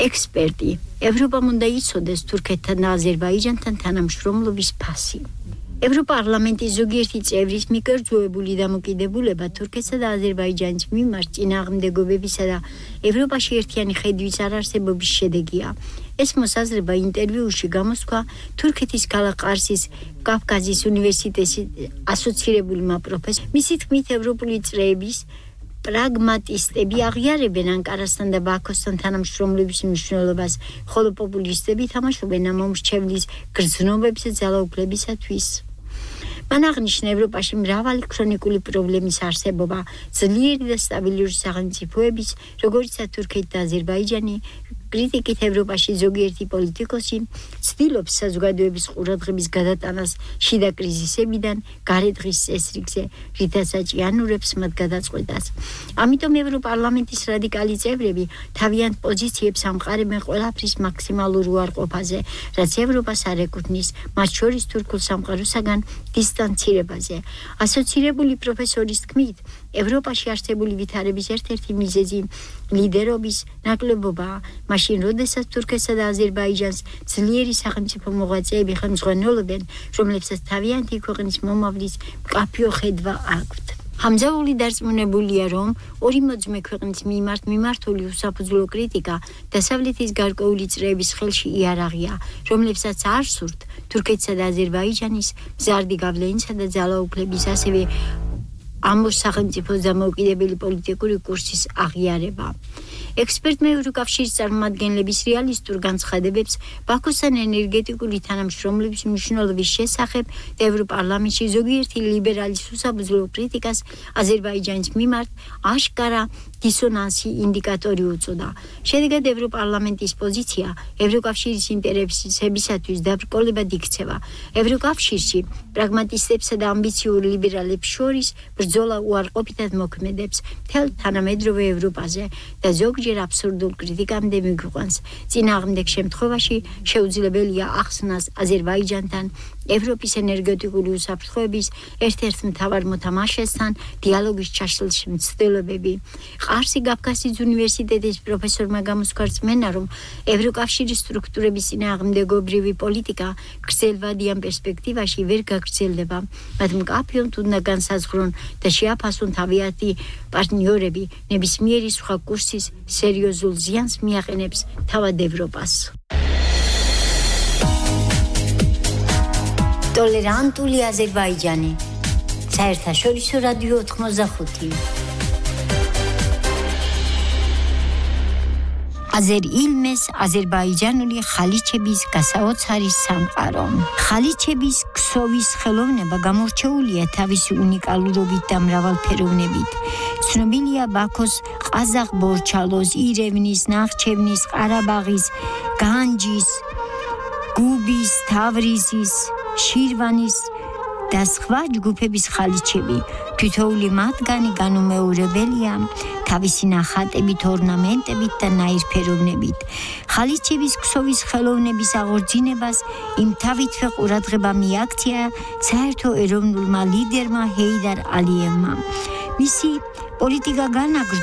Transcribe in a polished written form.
ექსპერტი ევროპამ უნდა იცოდეს თურქეთთან და აზერბაიჯანთან თანამშრომლობის ფასი. ევროპარლამენტის ზოგიერთი წევრის მიკერძოებული დამოკიდებულება თურქეთსა და აზერბაიჯანის მიმართ წინააღმდეგობებისა და ევროპაში ერთიანი ხედვის არარსებობის შედეგია. ეს მოსაზრება ინტერვიუში გამოსცვა თურქეთის ქალაქ ყარსის კავკაზის უნივერსიტეტის ასოცირებულმა პროფესორმა. მისი თქმით, ევროპული წრეების პრაგმატისტები აღიარებენ ანკარასთან და ბაქოსთან თანამშრომლობის მნიშვნელობას, ხოლო პოპულისტები თამაშობენ ამ მომრჩევლის გრძნობებზე ძალაუფლებისათვის. მან აღნიშნა ევროპაში მრავალი ქრონიკული პრობლემის არსებობა, ძლიერი და სტაბილური სახელმწიფოების, როგორიცაა თურქეთი და აზერბაიჯანი. კრიტიკით ევროპაში ზოგიერთი პოლიტიკოსი ცდილობს საზოგადოების ყურადღების გადატანას შიდა კრიზისებიდან გარეთ დღის წესრიგზე, რითაც აჭიანურებს მათ გადაწყვეტას. ამიტომ ევროპარლამენტის რადიკალი წევრები თავიანთ პოზიციებს ამყარებენ ყველაფრის მაქსიმალურ უარყოფაზე, რაც ევროპას არ ეკუთვნის, მათ შორის თურქულ სამყაროსაგან დისტანცირებაზე. ასოცირებული პროფესორის თქმით, ევროპაში არსებული ვითარების ერთ-ერთი მიზეზი ლიდერობის ნაკლებობაა, მაშინ როდესაც თურქეთსა და აზერბაიჯანს ძლიერი სახელმწიფო მოღვაწეები ხელმძღვანელობენ, რომლებსაც თავიანთი ქვეყნის მომავლის მკაფიო ხედვა აქვთ. Hamzauli დარწმუნებულია, რომ ორი მოძმე ქვეყნის მიმართ მიმართული უსაფუძვლო კრიტიკა დასავლეთის გარკვეული წრეების ხელში იარაღია, რომლებსაც არ სურთ თურქეთსა და აზერბაიჯანის მზარდი გავლენისა და ძალაუფლების, ასევე ამბობს სახელმწიფოს დამოუკიდებელი პოლიტიკური კურსის აღიარება. ექსპერტმა ევროკავშირის წარმომადგენლების რეალისტურ განცხადებებს ბაქოსთან ენერგეტიკული თანამშრომლობის მნიშვნელობის შესახებ და ევროპარლამენტში ზოგიერთი ლიბერალის უსაფუძვლო კრიტიკას აზერბაიჯანის მიმართ აშკარა დისონანსი ინდიკატორი უწოდა. შედეგად ევროპარლამენტის პოზიცია ევროკავშირის ინტერესებისათვის დაბრკოლებად იქცევა. ევროკავშირში პრაგმატისტებსა და ამბიციური ლიბერალებს შორის ბრძოლა უარყოფითად მოქმედებს მთელ თანამედროვე ევროპაზე და ზოგჯერ აბსურდულ კრიტიკამდე მიგვიყვანს. წინააღმდეგ შემთხვევაში შეუძლებელია ახსნას აზერბაიჯანთან ევროპის ენერგეტიკული უსაფრთხოების ერთ-ერთ მთავარ მოთამაშესთან დიალოგის ჩაშლის მცდელობები. ყარსი კავკასიის უნივერსიტეტის პროფესორმა გამოსცვა რწმენა, რომ ევროკავშირის სტრუქტურების წინააღმდეგობრივი პოლიტიკა გრძელვადიან პერსპექტივაში ვერ გაგრძელდება. მათ მკაფიოდ უნდა განსაზღვრონ და შეაფასონ თავიანთი პარტნიორები, ნებისმიერი სხვა კურსის სერიოზულ ზიანს მიაყენებს თავად ევროპას. Tolerantuli Azerbaijani. საერთაშორისო რადიო 85. აზერ-ილმეს აზერბაიჯანული ხალიჩების გასაოცარი სამყარო. ხალიჩების ქსოვის ხელოვნება გამორჩეულია თავისი უნიკალურობით და მრავალფეროვნებით. ცნობილია ბაქოს, ყაზახ-ბორჩალოს, ირევნის, ნახჩევნის, ყარაბაღის, განჯის, გუბის, თავრიზის, შირვანის და სხვა ჯგუფების ხალიჩები. თითოეული მათგანი განუმეორებელია თავისი ნახატებით, ორნამენტებით და ნაირფეროვნებით. ხალიჩების ქსოვის ხელოვნების აღორძინებას იმთავითვე ყურადღება მიაქცია საერთო ეროვნულმა ლიდერმა ჰეიდარ ალიევმა. მისი პოლიტიკა განაგრძო